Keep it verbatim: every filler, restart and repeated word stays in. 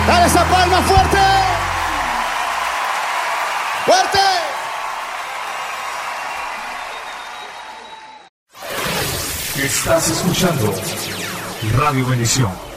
Dale esa palma fuerte. Fuerte. Estás escuchando Radio Bendición.